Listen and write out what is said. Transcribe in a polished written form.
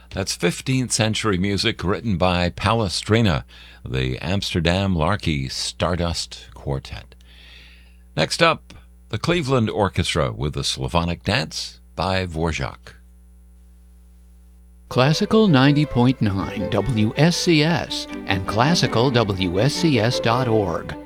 That's 15th century music written by Palestrina, the Amsterdam Larky Stardust Quartet. Next up, the Cleveland Orchestra with the Slavonic Dance by Dvorak. Classical 90.9 WSCS and classicalwscs.org